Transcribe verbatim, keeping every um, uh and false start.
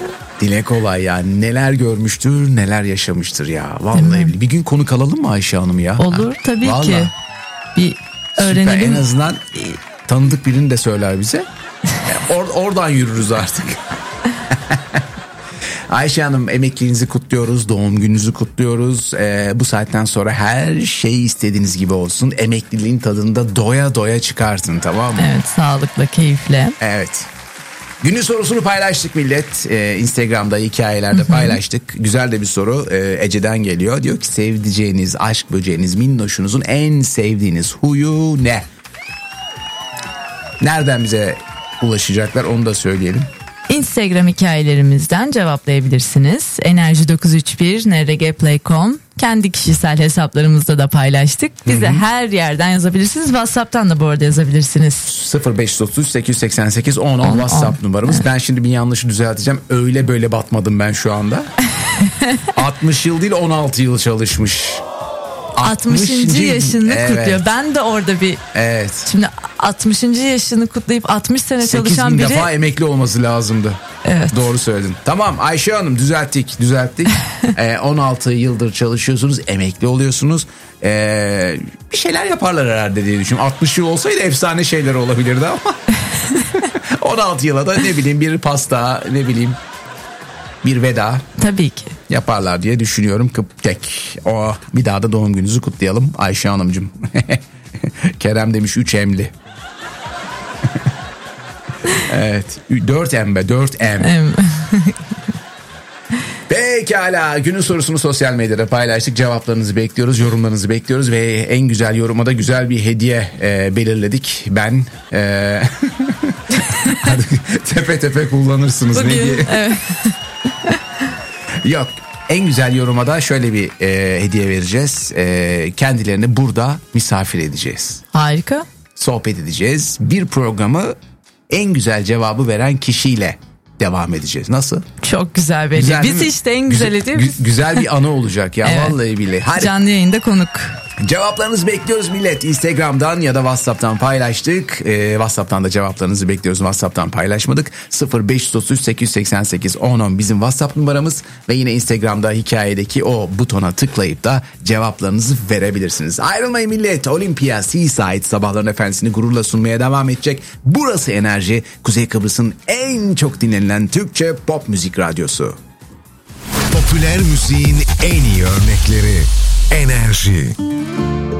Dile kolay ya. Neler görmüştür, neler yaşamıştır ya. Vallahi bir gün konuk alalım mı Ayşe Hanım ya? Olur tabii Vallahi. ki. Bir öğrenelim. Süper, en azından tanıdık birini de söyler bize. Or- oradan yürürüz artık. Ayşe Hanım, emekliliğinizi kutluyoruz, doğum gününüzü kutluyoruz. Ee, bu saatten sonra her şey istediğiniz gibi olsun. Emekliliğin tadında doya doya çıkartın, tamam mı? Evet, sağlıkla, keyifle. Evet. Günün sorusunu paylaştık millet. Ee, Instagram'da hikayelerde paylaştık. Güzel de bir soru ee, Ece'den geliyor. Diyor ki sevdiceğiniz, aşk böceğiniz, minnoşunuzun en sevdiğiniz huyu ne? Nereden bize ulaşacaklar onu da söyleyelim. Instagram hikayelerimizden cevaplayabilirsiniz. enerji dokuz üç bir n r g play nokta com kendi kişisel hesaplarımızda da paylaştık. Bize hı hı. her yerden yazabilirsiniz. WhatsApp'tan da bu arada yazabilirsiniz. sıfır beş otuz sekiz yüz seksen sekiz on on WhatsApp numaramız. Evet. Ben şimdi bir yanlışı düzelteceğim. Öyle böyle batmadım ben şu anda. altmış yıl değil on altı yıl çalışmış. altmışıncı yaşını evet. kutluyor. Ben de orada bir evet. Şimdi altmışıncı yaşını kutlayıp altmış sene çalışan biri. sekiz bin defa emekli olması lazımdı. Evet. Doğru söyledin. Tamam Ayşe Hanım, düzelttik düzelttik. ee, on altı yıldır çalışıyorsunuz, emekli oluyorsunuz. Ee, bir şeyler yaparlar herhalde diye düşünüyorum. altmış yıl olsaydı efsane şeyler olabilirdi ama. on altı yıla da ne bileyim bir pasta, ne bileyim bir veda. Tabii ki. Yaparlar diye düşünüyorum. Kıptek. Oh, bir daha da doğum gününüzü kutlayalım Ayşe Hanımcığım. Kerem demiş üç emli. Evet. dört em be dört em. Pekala, günün sorusunu sosyal medyada paylaştık. Cevaplarınızı bekliyoruz, yorumlarınızı bekliyoruz ve en güzel yoruma da güzel bir hediye e, belirledik. Ben e, tepe tepe kullanırsınız bugün, ne diye. Evet. Yok, en güzel yoruma da şöyle bir e, hediye vereceğiz. E, kendilerini burada misafir edeceğiz. Harika. Sohbet edeceğiz. Bir programı en güzel cevabı veren kişiyle devam edeceğiz. Nasıl? Çok güzel belli. Güzel, biz işte en güzel ediyoruz. Gü- güzel bir anı olacak ya. Evet. Vallahi billahi. Hadi. Canlı yayında konuk. Cevaplarınızı bekliyoruz millet. Instagram'dan ya da WhatsApp'tan paylaştık. Ee, WhatsApp'tan da cevaplarınızı bekliyoruz. WhatsApp'tan paylaşmadık. sıfır beş otuz üç sekiz yüz seksen sekiz on on bizim WhatsApp numaramız ve yine Instagram'da hikayedeki o butona tıklayıp da cevaplarınızı verebilirsiniz. Ayrılmayın millet. Olympia Seaside sabahların efendisini gururla sunmaya devam edecek. Burası Enerji, Kuzey Kıbrıs'ın en çok dinlenilen Türkçe pop müzik radyosu. Popüler müziğin en iyi örnekleri. Enerji.